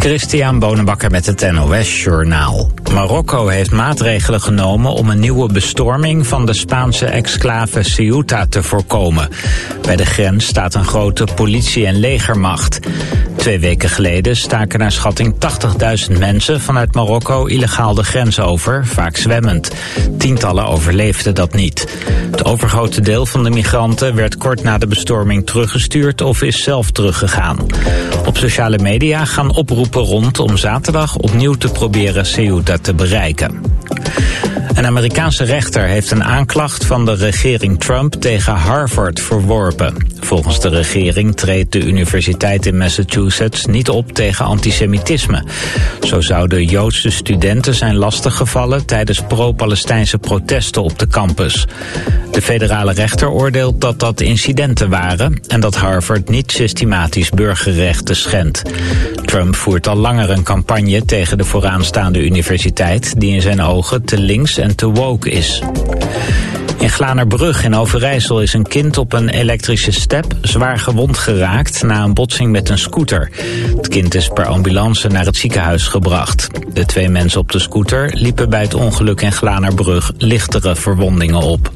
Christian Bonenbakker met het NOS Journaal. Marokko heeft maatregelen genomen om een nieuwe bestorming van de Spaanse exclave Ceuta te voorkomen. Bij de grens staat een grote politie- en legermacht. 2 weken geleden staken naar schatting 80.000 mensen vanuit Marokko illegaal de grens over, vaak zwemmend. Tientallen overleefden dat niet. Het overgrote deel van de migranten werd kort na de bestorming teruggestuurd of is zelf teruggegaan. Op sociale media gaan oproepen rond om zaterdag opnieuw te proberen Ceuta te bereiken. Een Amerikaanse rechter heeft een aanklacht van de regering Trump tegen Harvard verworpen. Volgens de regering treedt de universiteit in Massachusetts niet op tegen antisemitisme. Zo zouden Joodse studenten zijn lastiggevallen tijdens pro-Palestijnse protesten op de campus. De federale rechter oordeelt dat dat incidenten waren en dat Harvard niet systematisch burgerrechten schendt. Trump voert al langer een campagne tegen de vooraanstaande universiteit die in zijn ogen te links en te woke is. In Glanerbrug in Overijssel is een kind op een elektrische step zwaar gewond geraakt na een botsing met een scooter. Het kind is per ambulance naar het ziekenhuis gebracht. De 2 mensen op de scooter liepen bij het ongeluk in Glanerbrug lichtere verwondingen op.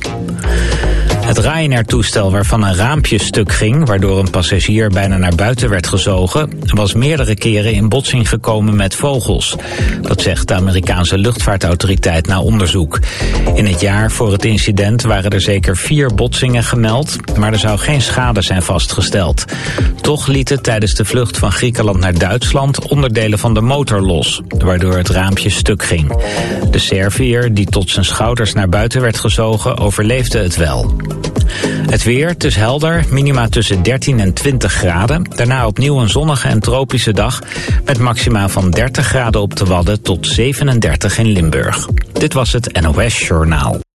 Het Ryanair-toestel waarvan een raampje stuk ging, waardoor een passagier bijna naar buiten werd gezogen, was meerdere keren in botsing gekomen met vogels. Dat zegt de Amerikaanse luchtvaartautoriteit na onderzoek. In het jaar voor het incident waren er zeker 4 botsingen gemeld, maar er zou geen schade zijn vastgesteld. Toch lieten tijdens de vlucht van Griekenland naar Duitsland onderdelen van de motor los, waardoor het raampje stuk ging. De Serviër, die tot zijn schouders naar buiten werd gezogen, overleefde het wel. Het weer, het is helder, minima tussen 13 en 20 graden. Daarna opnieuw een zonnige en tropische dag met maxima van 30 graden op de Wadden tot 37 in Limburg. Dit was het NOS Journaal.